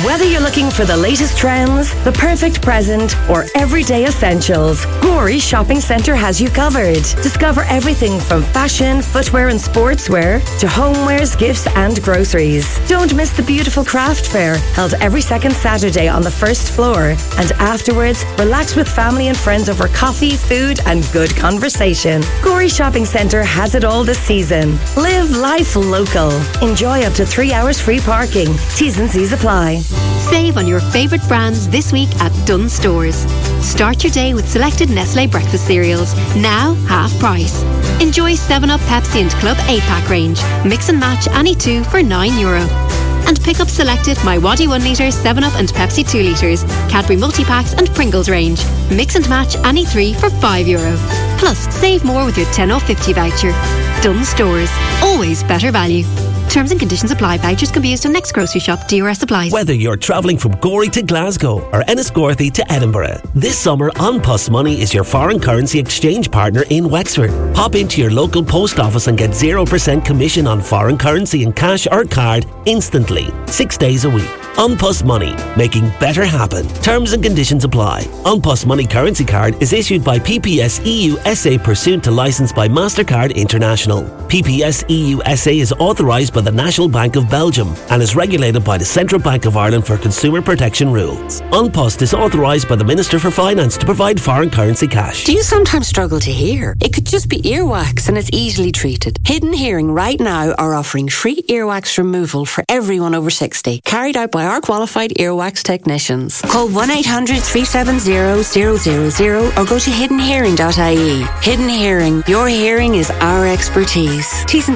Whether you're looking for the latest trends, the perfect present, or everyday essentials, Gorey Shopping Centre has you covered. Discover everything from fashion, footwear and sportswear to homewares, gifts and groceries. Don't miss the beautiful craft fair held every second Saturday on the first floor. And afterwards, relax with family and friends over coffee, food and good conversation. Gorey Shopping Centre has it all this season. Live life local. Enjoy up to 3 hours free parking. T's and C's apply. Save on your favourite brands this week at Dunnes Stores. Start your day with selected Nestlé breakfast cereals, now half price. Enjoy 7UP, Pepsi and Club 8-pack range. Mix and match any two for €9. And pick up selected My Waddy 1 litre, 7UP and Pepsi 2 litres, Cadbury multi-packs and Pringles range. Mix and match any three for €5. Plus, save more with your 10/50 voucher. Dunnes Stores. Always better value. Terms and conditions apply. Vouchers can be used on next grocery shop. DRS applies. Whether you're travelling from Gorey to Glasgow or Enniscorthy to Edinburgh, this summer An Post Money is your foreign currency exchange partner in Wexford. Pop into your local post office and get 0% commission on foreign currency in cash or card instantly, 6 days a week. An Post Money, making better happen. Terms and conditions apply. An Post Money currency card is issued by PPS EU SA pursuant to licence by MasterCard International. PPS EU SA is authorised by the National Bank of Belgium and is regulated by the Central Bank of Ireland for consumer protection rules. An Post is authorised by the Minister for Finance to provide foreign currency cash. Do you sometimes struggle to hear? It could just be earwax and it's easily treated. Hidden Hearing right now are offering free earwax removal for everyone over 60, carried out by our qualified earwax technicians. Call 1-800-370-000 or go to hiddenhearing.ie. Hidden Hearing, your hearing is our expertise. T's and